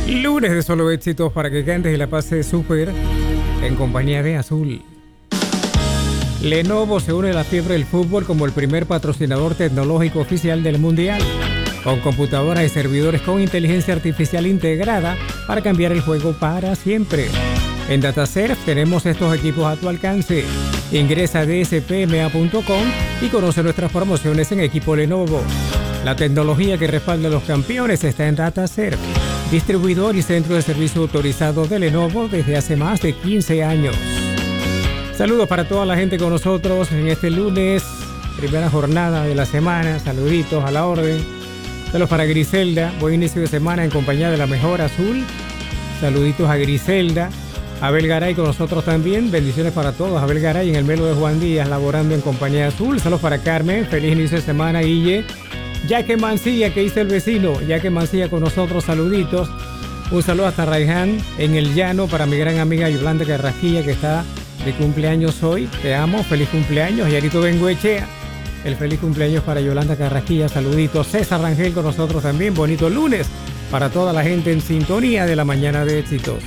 Lunes de solo éxitos para que cantes y la pases súper en compañía de Azul. Lenovo se une a la fiebre del fútbol como el primer patrocinador tecnológico oficial del Mundial, con computadoras y servidores con inteligencia artificial integrada para cambiar el juego para siempre. En DataServe tenemos estos equipos a tu alcance. Ingresa a dspma.com y conoce nuestras promociones en equipo Lenovo. La tecnología que respalda a los campeones está en DataServe, distribuidor y centro de servicio autorizado de Lenovo desde hace más de 15 años. Saludos para toda la gente con nosotros en este lunes, primera jornada de la semana. Saluditos a la orden. Saludos para Griselda, buen inicio de semana en compañía de la mejor Azul. Saluditos a Griselda. Abel Garay con nosotros también. Bendiciones para todos. Abel Garay en el Melo de Juan Díaz, laborando en compañía de Azul. Saludos para Carmen. Feliz inicio de semana, Guille. Yaque Mancilla, que dice el vecino. Yaque Mancilla con nosotros. Saluditos. Un saludo hasta Raiján en el llano para mi gran amiga Yolanda Carrasquilla, que está de cumpleaños hoy. Te amo. Feliz cumpleaños. Yarito Bengoechea. El feliz cumpleaños para Yolanda Carrasquilla. Saluditos. César Rangel con nosotros también. Bonito lunes para toda la gente en sintonía de la mañana de éxitos.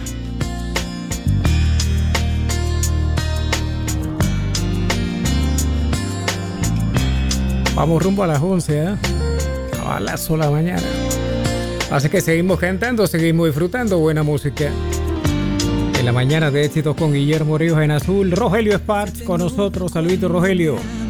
Vamos rumbo a las 11, ¿eh? A las sola mañana. Así que seguimos cantando, seguimos disfrutando buena música. En la mañana de éxitos con Guillermo Ríos en Azul. Rogelio Sparks con nosotros. Saluditos, Rogelio.